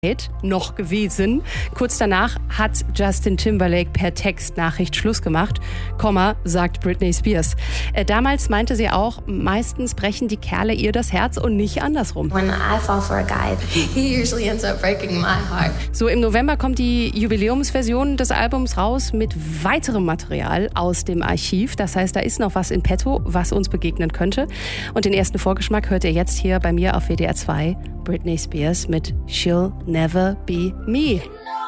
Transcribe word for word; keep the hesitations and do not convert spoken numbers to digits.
noch gewesen. Kurz danach hat Justin Timberlake per Textnachricht Schluss gemacht, Komma, sagt Britney Spears. Äh, damals meinte sie auch, meistens brechen die Kerle ihr das Herz und nicht andersrum. When I fall for a guy, he usually ends up breaking my heart. So, im November kommt die Jubiläumsversion des Albums raus mit weiterem Material aus dem Archiv. Das heißt, da ist noch was in petto, was uns begegnen könnte. Und den ersten Vorgeschmack hört ihr jetzt hier bei mir auf W D R zwei. Britney Spears mit She'll Never Be Me.